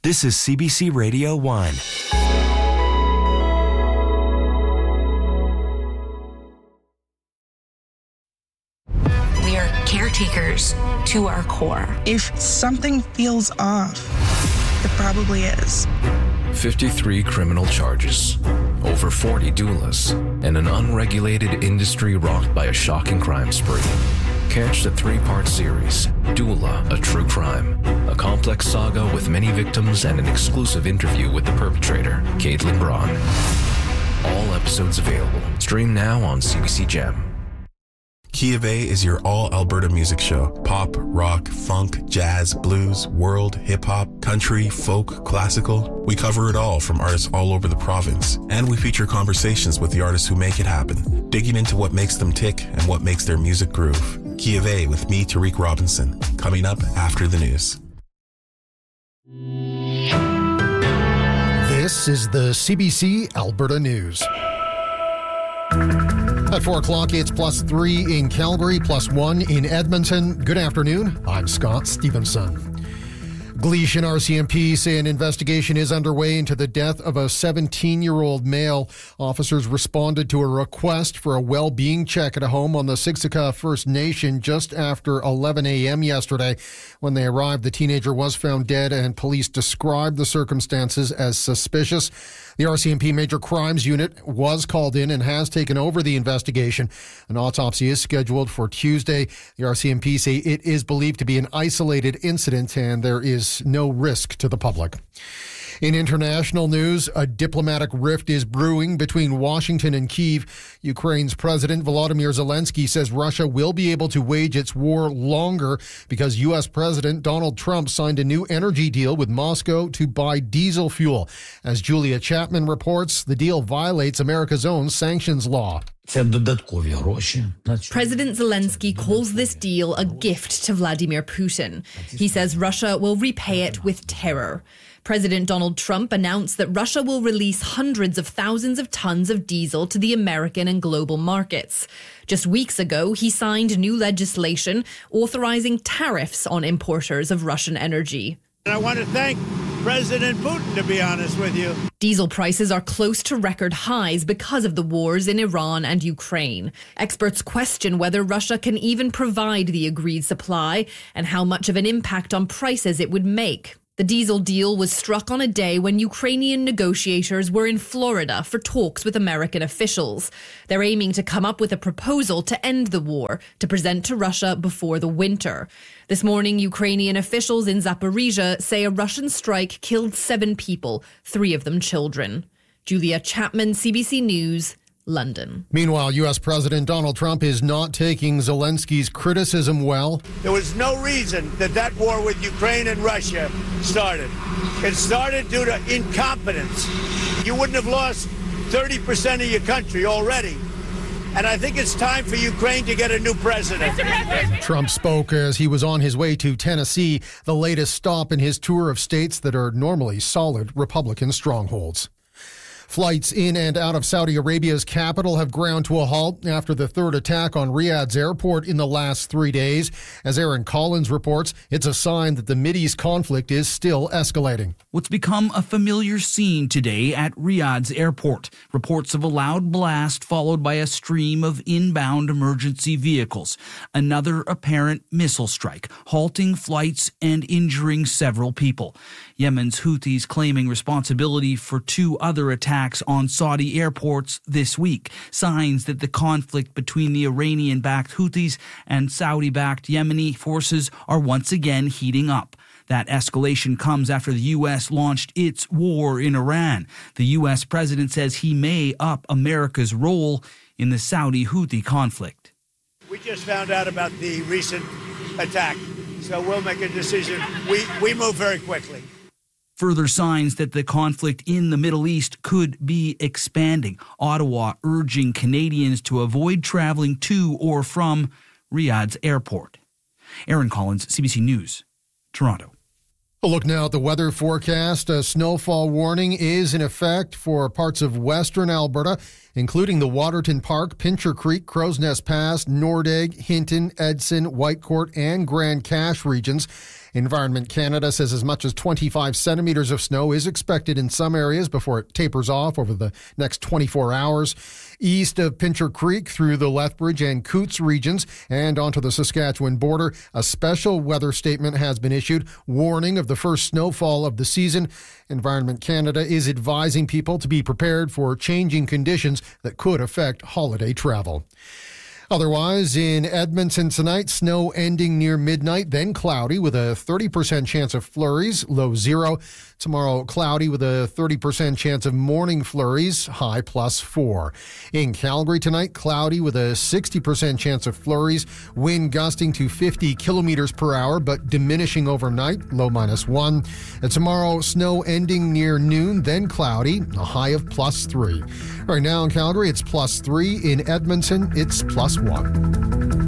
This is CBC Radio 1. We are caretakers to our core. If something feels off, it probably is. 53 criminal charges, over 40 doulas, and an unregulated industry rocked by a shocking crime spree. Catch the 3-part series, Doula, A True Crime, a complex saga with many victims and an exclusive interview with the perpetrator, Caitlin Braun. All episodes available. Stream now on CBC Gem. Key of A is your all-Alberta music show. Pop, rock, funk, jazz, blues, world, hip-hop, country, folk, classical. We cover it all from artists all over the province. And we feature conversations with the artists who make it happen, digging into what makes them tick and what makes their music groove. Key of A with me, Tariq Robinson, coming up after the news. This is the CBC Alberta News. At 4 o'clock, it's +3 in Calgary, +1 in Edmonton. Good afternoon. I'm Scott Stevenson. Gleason RCMP say an investigation is underway into the death of a 17-year-old male. Officers responded to a request for a well-being check at a home on the Siksika First Nation just after 11 a.m. yesterday. When they arrived, the teenager was found dead, and police described the circumstances as suspicious. The RCMP Major Crimes Unit was called in and has taken over the investigation. An autopsy is scheduled for Tuesday. The RCMP say it is believed to be an isolated incident and there is no risk to the public. In international news, a diplomatic rift is brewing between Washington and Kyiv. Ukraine's President Volodymyr Zelensky says Russia will be able to wage its war longer because U.S. President Donald Trump signed a new energy deal with Moscow to buy diesel fuel. As Julia Chapman reports, the deal violates America's own sanctions law. President Zelensky calls this deal a gift to Vladimir Putin. He says Russia will repay it with terror. President Donald Trump announced that Russia will release hundreds of thousands of tons of diesel to the American and global markets. Just weeks ago, he signed new legislation authorizing tariffs on importers of Russian energy. I want to thank President Putin, to be honest with you. Diesel prices are close to record highs because of the wars in Iran and Ukraine. Experts question whether Russia can even provide the agreed supply and how much of an impact on prices it would make. The diesel deal was struck on a day when Ukrainian negotiators were in Florida for talks with American officials. They're aiming to come up with a proposal to end the war, to present to Russia before the winter. This morning, Ukrainian officials in Zaporizhia say a Russian strike killed 7 people, 3 of them children. Julia Chapman, CBC News, London. Meanwhile, U.S. President Donald Trump is not taking Zelensky's criticism well. There was no reason that war with Ukraine and Russia started. It started due to incompetence. You wouldn't have lost 30% of your country already. And I think it's time for Ukraine to get a new president. Trump spoke as he was on his way to Tennessee, the latest stop in his tour of states that are normally solid Republican strongholds. Flights in and out of Saudi Arabia's capital have ground to a halt after the third attack on Riyadh's airport in the last 3 days. As Aaron Collins reports, it's a sign that the Mideast conflict is still escalating. What's become a familiar scene today at Riyadh's airport. Reports of a loud blast followed by a stream of inbound emergency vehicles. Another apparent missile strike, halting flights and injuring several people. Yemen's Houthis claiming responsibility for 2 other attacks on Saudi airports this week. Signs that the conflict between the Iranian-backed Houthis and Saudi-backed Yemeni forces are once again heating up. That escalation comes after the U.S. launched its war in Iran. The U.S. president says he may up America's role in the Saudi-Houthi conflict. We just found out about the recent attack, so we'll make a decision. We move very quickly. Further signs that the conflict in the Middle East could be expanding. Ottawa urging Canadians to avoid traveling to or from Riyadh's airport. Aaron Collins, CBC News, Toronto. A look now at the weather forecast. A snowfall warning is in effect for parts of western Alberta, including the Waterton Park, Pincher Creek, Crow's Nest Pass, Nordegg, Hinton, Edson, Whitecourt, and Grand Cache regions. Environment Canada says as much as 25 centimeters of snow is expected in some areas before it tapers off over the next 24 hours. East of Pincher Creek through the Lethbridge and Coots regions and onto the Saskatchewan border, a special weather statement has been issued, warning of the first snowfall of the season. Environment Canada is advising people to be prepared for changing conditions that could affect holiday travel. Otherwise, in Edmonton tonight, snow ending near midnight, then cloudy with a 30% chance of flurries, low 0. Tomorrow, cloudy with a 30% chance of morning flurries, high +4. In Calgary tonight, cloudy with a 60% chance of flurries, wind gusting to 50 kilometers per hour, but diminishing overnight, low -1. And tomorrow, snow ending near noon, then cloudy, a high of +3. Right now in Calgary, it's +3. In Edmonton, it's +1.